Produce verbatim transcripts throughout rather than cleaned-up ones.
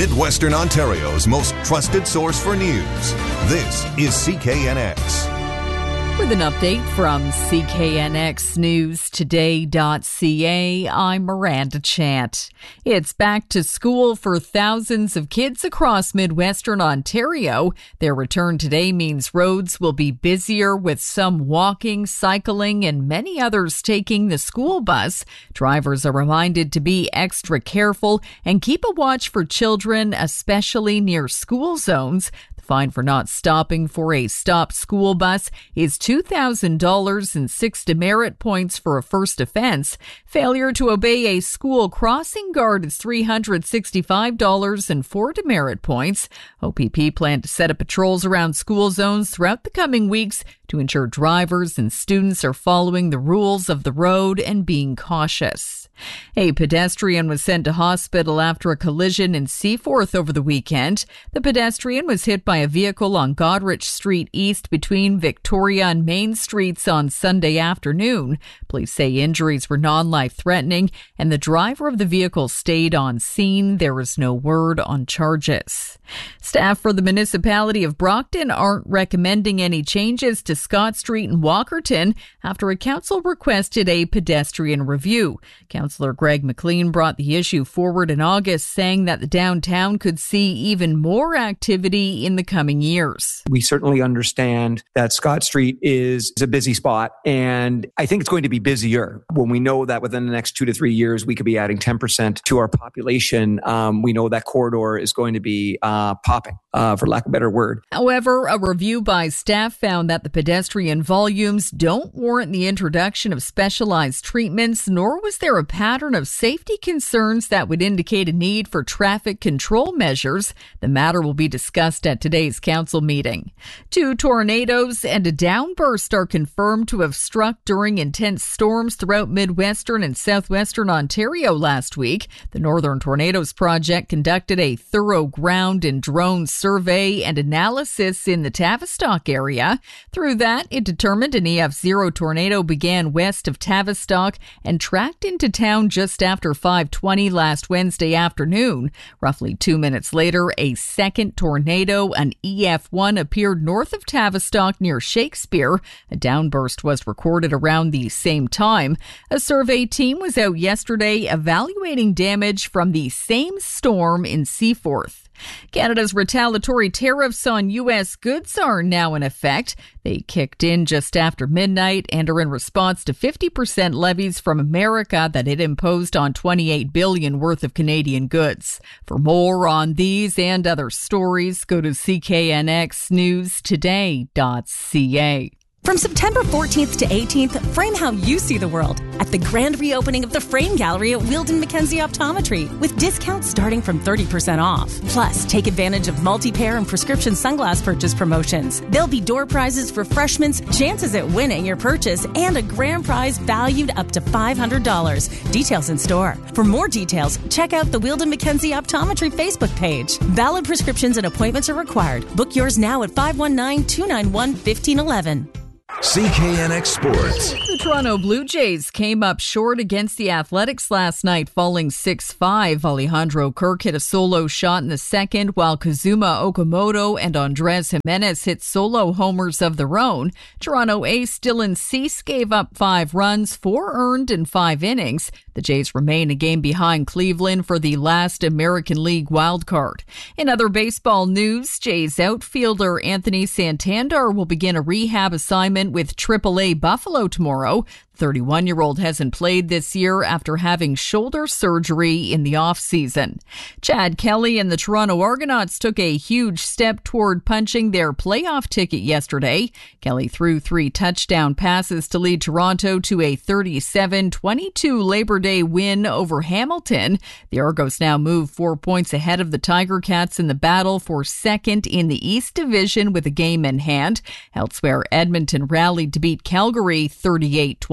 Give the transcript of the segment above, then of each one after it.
Midwestern Ontario's most trusted source for news. This is C K N X. With an update from C K N X News Today dot C A, I'm Miranda Chant. It's back to school for thousands of kids across Midwestern Ontario. Their return today means roads will be busier, with some walking, cycling, and many others taking the school bus. Drivers are reminded to be extra careful and keep a watch for children, especially near school zones. Fine for not stopping for a stopped school bus is two thousand dollars and six demerit points for a first offense. Failure to obey a school crossing guard is three hundred sixty-five dollars and four demerit points. O P P plan to set up patrols around school zones throughout the coming weeks to ensure drivers and students are following the rules of the road and being cautious. A pedestrian was sent to hospital after a collision in Seaforth over the weekend. The pedestrian was hit by a vehicle on Goderich Street East between Victoria and Main Streets on Sunday afternoon. Police say injuries were non-life-threatening and the driver of the vehicle stayed on scene. There is no word on charges. Staff for the municipality of Brockton aren't recommending any changes to Scott Street in Walkerton after a council requested a pedestrian review. Councillor Greg McLean brought the issue forward in August, saying that the downtown could see even more activity in the coming years. We certainly understand that Scott Street is a busy spot, and I think it's going to be busier when we know that within the next two to three years, we could be adding ten percent to our population. Um, we know that corridor is going to be uh, popping, uh, for lack of a better word. However, a review by staff found that the pedestrian volumes don't warrant the introduction of specialized treatments, nor was there a pattern of safety concerns that would indicate a need for traffic control measures. The matter will be discussed at today's council meeting. Two tornadoes and a downburst are confirmed to have struck during intense storms throughout Midwestern and Southwestern Ontario last week. The Northern Tornadoes Project conducted a thorough ground and drone survey and analysis in the Tavistock area. Through that, it determined an E F zero tornado began west of Tavistock and tracked into town just after five twenty last Wednesday afternoon. Roughly two minutes later, a second tornado, an E F one, appeared north of Tavistock near Shakespeare. A downburst was recorded around the same time. A survey team was out yesterday evaluating damage from the same storm in Seaforth. Canada's retaliatory tariffs on U S goods are now in effect. They kicked in just after midnight and are in response to fifty percent levies from America that it imposed on twenty-eight billion dollars worth of Canadian goods. For more on these and other stories, go to C K N X News Today dot C A. From September fourteenth to eighteenth, frame how you see the world at the grand reopening of the Frame Gallery at Wheeldon Mackenzie Optometry, with discounts starting from thirty percent off. Plus, take advantage of multi-pair and prescription sunglass purchase promotions. There'll be door prizes for freshmen, chances at winning your purchase, and a grand prize valued up to five hundred dollars. Details in store. For more details, check out the Wheeldon Mackenzie Optometry Facebook page. Valid prescriptions and appointments are required. Book yours now at five one nine, two nine one, one five one one. C K N X Sports. The Toronto Blue Jays came up short against the Athletics last night, falling six five. Alejandro Kirk hit a solo shot in the second, while Kazuma Okamoto and Andres Jimenez hit solo homers of their own. Toronto ace Dylan Cease gave up five runs, four earned in five innings. The Jays remain a game behind Cleveland for the last American League wildcard. In other baseball news, Jays outfielder Anthony Santander will begin a rehab assignment with triple A Buffalo tomorrow. thirty-one-year-old hasn't played this year after having shoulder surgery in the offseason. Chad Kelly and the Toronto Argonauts took a huge step toward punching their playoff ticket yesterday. Kelly threw three touchdown passes to lead Toronto to a thirty-seven twenty-two Labor Day win over Hamilton. The Argos now move four points ahead of the Tiger Cats in the battle for second in the East Division with a game in hand. Elsewhere, Edmonton rallied to beat Calgary thirty-eight twenty.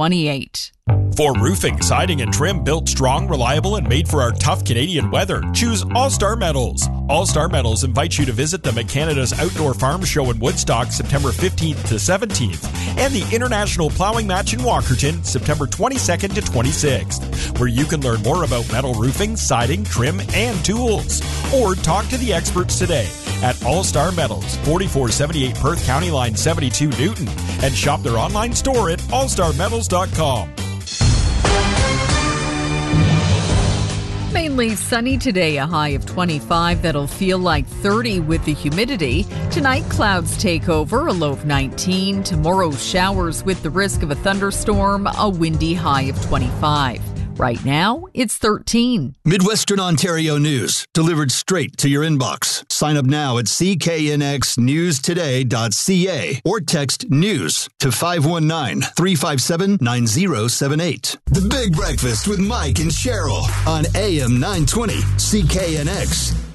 twenty-eight. For roofing, siding, and trim built strong, reliable, and made for our tough Canadian weather, choose All-Star Metals. All-Star Metals invites you to visit them at Canada's Outdoor Farm Show in Woodstock, September fifteenth to seventeenth, and the International Plowing Match in Walkerton, September twenty-second to twenty-sixth, where you can learn more about metal roofing, siding, trim, and tools. Or talk to the experts today at All-Star Metals, forty-four seventy-eight Perth County Line seventy-two Newton, and shop their online store at all star metals dot com. Mainly sunny today, a high of twenty-five. That'll feel like thirty with the humidity. Tonight, clouds take over, a low of nineteen. Tomorrow, showers with the risk of a thunderstorm, a windy high of twenty-five. Right now, it's thirteen. Midwestern Ontario news, delivered straight to your inbox. Sign up now at c k n x news today dot c a or text news to five one nine, three five seven, nine zero seven eight. The Big Breakfast with Mike and Cheryl on A M nine twenty C K N X.